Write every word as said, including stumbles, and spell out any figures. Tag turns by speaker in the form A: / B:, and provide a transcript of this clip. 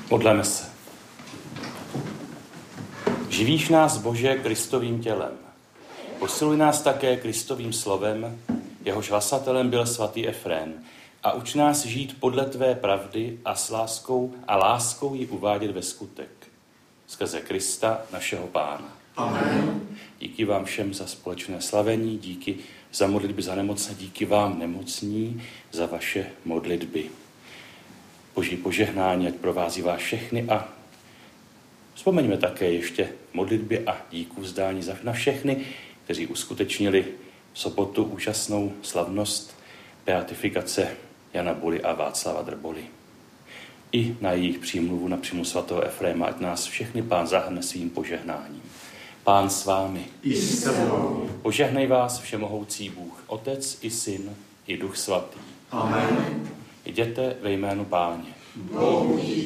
A: Modleme se. Živíš nás, Bože, Kristovým tělem. Posiluj nás také Kristovým slovem, jehož hlasatelem byl svatý Efrém, a uč nás žít podle tvé pravdy a s láskou a láskou ji uvádět ve skutek. Skrze Krista, našeho Pána.
B: Amen.
A: Díky vám všem za společné slavení, díky za modlitby za nemocné, díky vám nemocní za vaše modlitby. Boží požehnání ať provází vás všechny a vzpomeňme také ještě modlitby a díku vzdání na všechny, kteří uskutečnili v sobotu úžasnou slavnost beatifikace Jana Buly a Václava Drboly. I na jejich přímluvu na přímluvu svatého Efréma, ať nás všechny Pán zahrne svým požehnáním. Pán s vámi.
B: I s tebou.
A: Požehnej vás všemohoucí Bůh, Otec i Syn i Duch Svatý.
B: Amen.
A: Jděte ve jménu Páně.
B: Bohu díky.